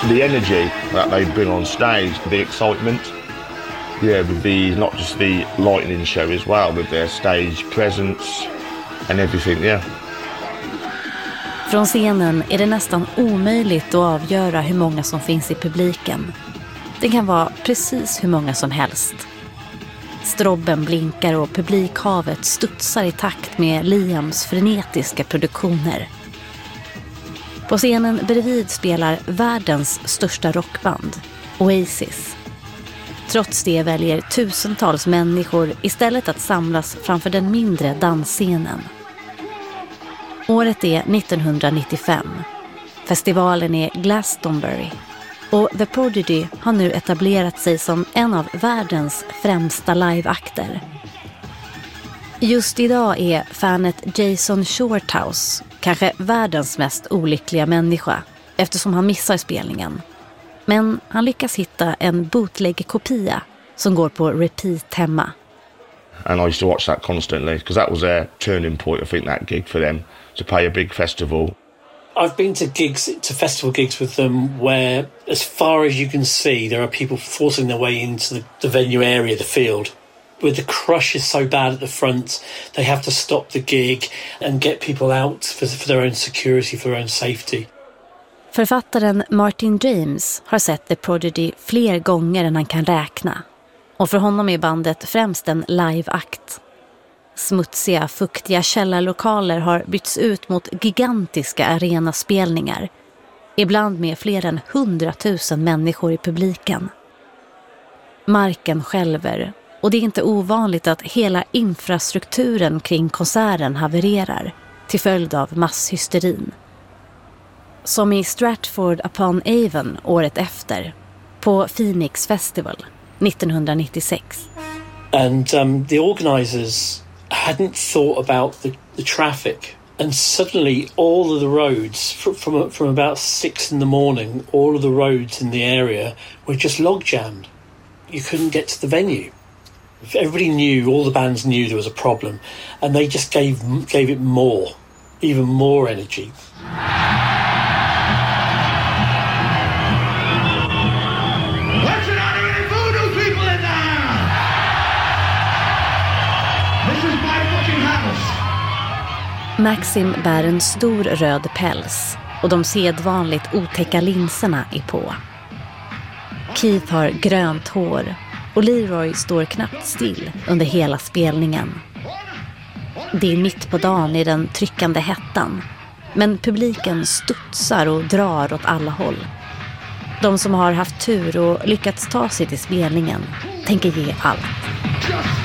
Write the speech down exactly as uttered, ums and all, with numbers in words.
the energy that they bring on stage, the excitement. Yeah, with the, not just the lightning show as well, with their stage presence and everything, yeah. Från scenen är det nästan omöjligt att avgöra hur många som finns i publiken. Det kan vara precis hur många som helst. Strobben blinkar och publikhavet studsar i takt med Liams frenetiska produktioner. På scenen bredvid spelar världens största rockband, Oasis. Trots det väljer tusentals människor istället att samlas framför den mindre dansscenen. Året är nittonhundranittiofem. Festivalen är Glastonbury. Och The Prodigy har nu etablerat sig som en av världens främsta liveakter. Just idag är fanet Jason Shorthouse kanske världens mest olyckliga människa eftersom han missar spelningen. Men han lyckas hitta en bootleg-kopia som går på repeat hemma. And I used to watch that constantly because that was a turning point, I think, that gig for them to play a big festival. I've been to gigs, to festival gigs with them where, as far as you can see, there are people forcing their way into the, the venue area, the field. Where the crush is so bad at the front, they have to stop the gig and get people out for, for their own security, for their own safety. Författaren Martin James har sett The Prodigy fler gånger än han kan räkna. Och för honom är bandet främst en liveakt. Smutsiga, fuktiga källarlokaler har bytts ut mot gigantiska arenaspelningar. Ibland med fler än hundratusen människor i publiken. Marken skälver och det är inte ovanligt att hela infrastrukturen kring konserten havererar till följd av masshysterin. Som i Stratford-upon-Avon året efter, på Phoenix Festival nittonhundranittiosex. And um, the organisers hadn't thought about the, the traffic. And suddenly all of the roads, from, from, from about six in the morning, all of the roads in the area were just log jammed. You couldn't get to the venue. Everybody knew, all the bands knew there was a problem. And they just gave, gave it more, even more energy. Maxim bär en stor röd päls och de sedvanligt otäcka linserna är på. Keith har grönt hår och Leroy står knappt still under hela spelningen. Det är mitt på dagen i den tryckande hettan, men publiken studsar och drar åt alla håll. De som har haft tur och lyckats ta sig till spelningen tänker ge allt.